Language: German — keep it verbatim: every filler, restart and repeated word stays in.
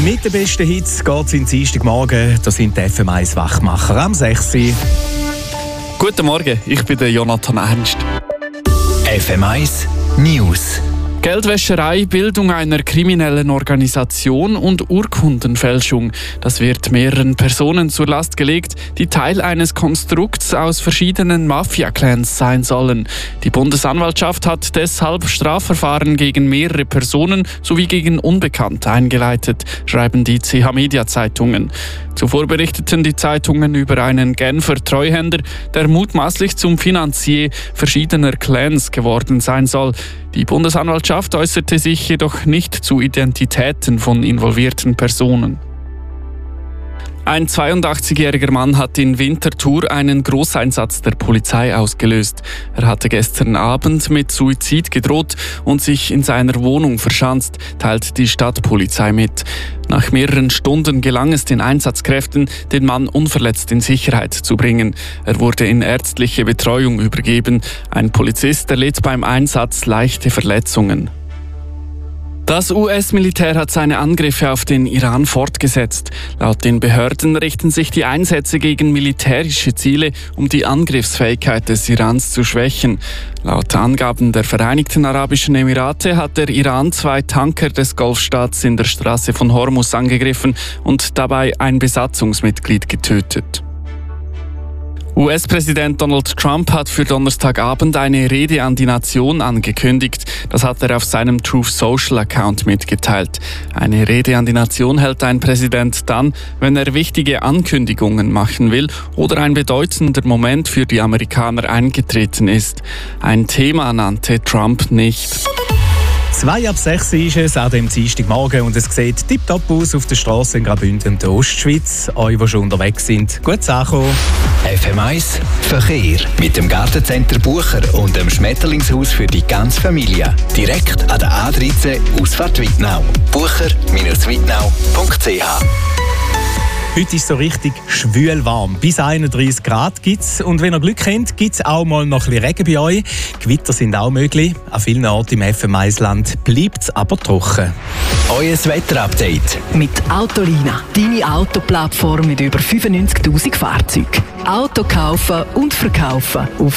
Mit den besten Hits geht es in Dienstagmorgen. Da sind die F M eins Wachmacher am sechs Uhr. Guten Morgen, ich bin der Jonathan Ernst. F M eins News. Geldwäscherei, Bildung einer kriminellen Organisation und Urkundenfälschung. Das wird mehreren Personen zur Last gelegt, die Teil eines Konstrukts aus verschiedenen Mafia-Clans sein sollen. Die Bundesanwaltschaft hat deshalb Strafverfahren gegen mehrere Personen sowie gegen Unbekannte eingeleitet, schreiben die C H-Media-Zeitungen. Zuvor berichteten die Zeitungen über einen Genfer Treuhänder, der mutmaßlich zum Finanzier verschiedener Clans geworden sein soll. Die Bundesanwaltschaft äußerte sich jedoch nicht zu Identitäten von involvierten Personen. Ein zweiundachtzigjähriger Mann hat in Winterthur einen Großeinsatz der Polizei ausgelöst. Er hatte gestern Abend mit Suizid gedroht und sich in seiner Wohnung verschanzt, teilt die Stadtpolizei mit. Nach mehreren Stunden gelang es den Einsatzkräften, den Mann unverletzt in Sicherheit zu bringen. Er wurde in ärztliche Betreuung übergeben. Ein Polizist erlitt beim Einsatz leichte Verletzungen. Das U S-Militär hat seine Angriffe auf den Iran fortgesetzt. Laut den Behörden richten sich die Einsätze gegen militärische Ziele, um die Angriffsfähigkeit des Irans zu schwächen. Laut Angaben der Vereinigten Arabischen Emirate hat der Iran zwei Tanker des Golfstaats in der Straße von Hormuz angegriffen und dabei ein Besatzungsmitglied getötet. U S-Präsident Donald Trump hat für Donnerstagabend eine Rede an die Nation angekündigt. Das hat er auf seinem Truth Social Account mitgeteilt. Eine Rede an die Nation hält ein Präsident dann, wenn er wichtige Ankündigungen machen will oder ein bedeutender Moment für die Amerikaner eingetreten ist. Ein Thema nannte Trump nicht. Zwei ab sechs ist es an dem Dienstagmorgen und es sieht tipptopp aus auf der Straße in Graubünden und der Ostschweiz. Euch, die schon unterwegs sind, gut ankommen. F M eins Verkehr mit dem Gartencenter Bucher und dem Schmetterlingshaus für die ganze Familie. Direkt an der A dreizehn Ausfahrt Wittnau. bucher Bindestrich wittnau punkt c h. Heute ist es so richtig schwül warm. Bis einunddreissig Grad gibt es. Und wenn ihr Glück habt, gibt es auch mal noch ein bisschen Regen bei euch. Gewitter sind auch möglich. An vielen Orten im F M eins-Land bleibt es aber trocken. Euer Wetterupdate mit Autolina. Deine Autoplattform mit über fünfundneunzigtausend Fahrzeugen. Auto kaufen und verkaufen auf